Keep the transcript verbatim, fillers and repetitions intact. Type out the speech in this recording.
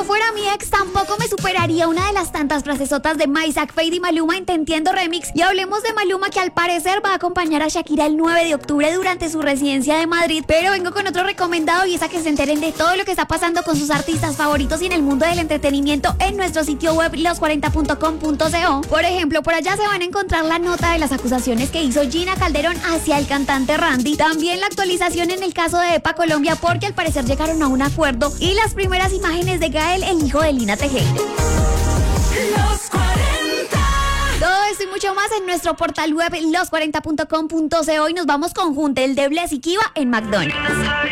no fuera mi ex, tampoco me superaría una de las tantas frasesotas de Maysak, Fade y Maluma en Te Entiendo Remix. Y hablemos de Maluma, que al parecer va a acompañar a Shakira el nueve de octubre durante su residencia de Madrid. Pero vengo con otro recomendado, y es a que se enteren de todo lo que está pasando con sus artistas favoritos y en el mundo del entretenimiento en nuestro sitio web los cuarenta punto com punto co. Por ejemplo, por allá se van a encontrar la nota de las acusaciones que hizo Gina Calderón hacia el cantante Randy. También la actualización en el caso de EPA Colombia, porque al parecer llegaron a un acuerdo, y las primeras imágenes de Gael, el hijo de Lina Tejero. Los cuarenta. Todo esto y mucho más en nuestro portal web los cuarenta punto com punto co, y nos vamos con Junte, el de Bless y Kiva en McDonald's.